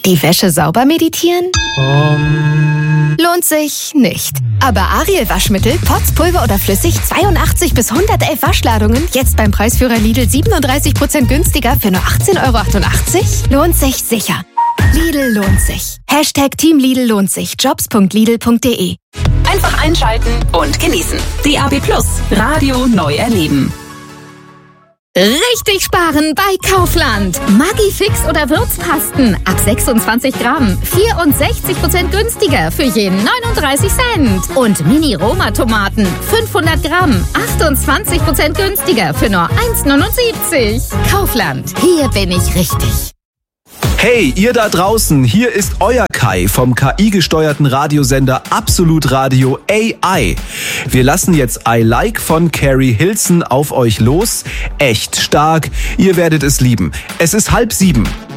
Die Wäsche sauber meditieren? Lohnt sich nicht. Aber Ariel Waschmittel, Pots, Pulver oder flüssig, 82 bis 111 Waschladungen, jetzt beim Preisführer Lidl 37% günstiger für nur 18,88 €? Lohnt sich sicher. Lidl lohnt sich. Team Lidl lohnt sich. Jobs.lidl.de. Einfach einschalten und genießen. DAB+, Radio neu erleben. Richtig sparen bei Kaufland. Maggi-Fix oder Würzpasten ab 26 Gramm. 64% günstiger für je 39 Cent. Und Mini-Roma-Tomaten 500 Gramm. 28% günstiger für nur 1,79 €. Kaufland. Hier bin ich richtig. Hey, ihr da draußen, hier ist euer Kai vom KI-gesteuerten Radiosender Absolut Radio AI. Wir lassen jetzt I Like von Carrie Hilson auf euch los. Echt stark, ihr werdet es lieben. Es ist 6:30.